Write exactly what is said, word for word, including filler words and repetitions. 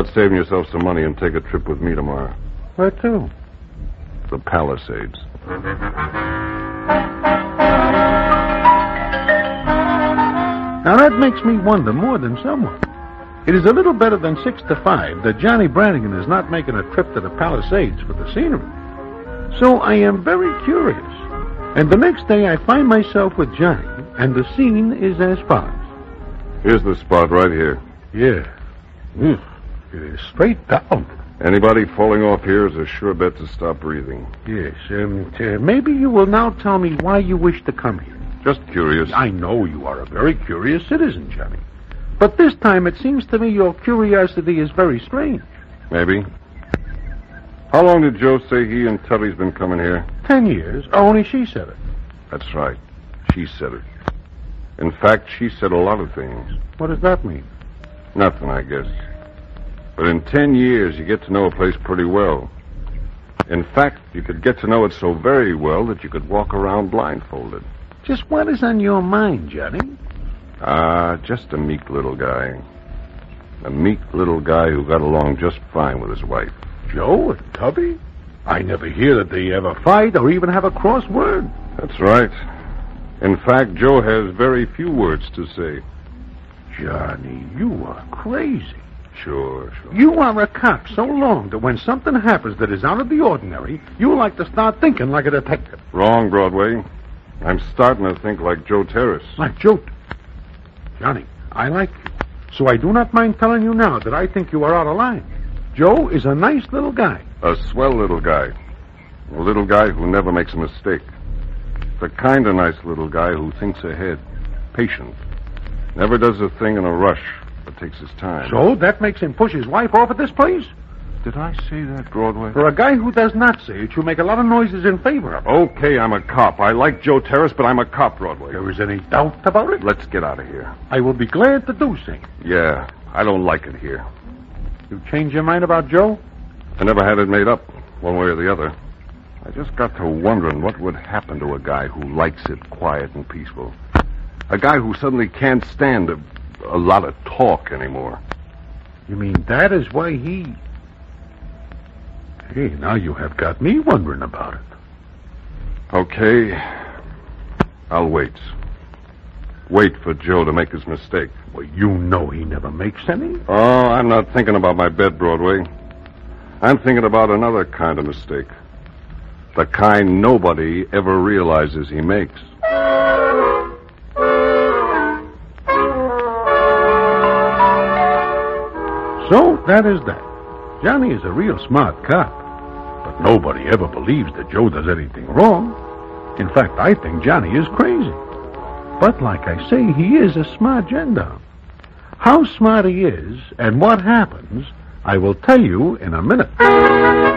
saving yourself some money and take a trip with me tomorrow? Where to? The Palisades. Now that makes me wonder more than someone. It is a little better than six to five that Johnny Brannigan is not making a trip to the Palisades for the scenery. So I am very curious. And the next day I find myself with Johnny, and the scene is as follows. Here's the spot right here. Yeah. Mm. It is straight down. Anybody falling off here is a sure bet to stop breathing. Yes, um, t- maybe you will now tell me why you wish to come here. Just curious. I know you are a very curious citizen, Johnny. But this time it seems to me your curiosity is very strange. Maybe. How long did Joe say he and Tubby's been coming here? Ten years. Only she said it. That's right. She said it. In fact, she said a lot of things. What does that mean? Nothing, I guess. But in ten years, you get to know a place pretty well. In fact, you could get to know it so very well that you could walk around blindfolded. Just what is on your mind, Johnny? Ah, uh, just a meek little guy. A meek little guy who got along just fine with his wife. Joe and Tubby? I never hear that they ever fight or even have a cross word. That's right. In fact, Joe has very few words to say. Johnny, you are crazy. Sure, sure. You are a cop so long that when something happens that is out of the ordinary, you like to start thinking like a detective. Wrong, Broadway. I'm starting to think like Joe Terrace. Like Joe? Johnny, I like you. So I do not mind telling you now that I think you are out of line. Joe is a nice little guy. A swell little guy. A little guy who never makes a mistake. The kind of nice little guy who thinks ahead. Patient. Never does a thing in a rush, but takes his time. So that makes him push his wife off at this place? Did I say that, Broadway? For a guy who does not say it, you make a lot of noises in favor of it. Okay, I'm a cop. I like Joe Terrace, but I'm a cop, Broadway. There is any doubt about it? Let's get out of here. I will be glad to do so. Yeah, I don't like it here. You changed your mind about Joe? I never had it made up, one way or the other. I just got to wondering what would happen to a guy who likes it quiet and peaceful. A guy who suddenly can't stand a, a lot of talk anymore. You mean that is why he... Hey, now you have got me wondering about it. Okay. I'll wait. Wait for Joe to make his mistake. Well, you know he never makes any. Oh, I'm not thinking about my bet, Broadway. I'm thinking about another kind of mistake. The kind nobody ever realizes he makes. So, that is that. Johnny is a real smart cop. But nobody ever believes that Joe does anything wrong. In fact, I think Johnny is crazy. But like I say, he is a smart gendarme. How smart he is and what happens, I will tell you in a minute.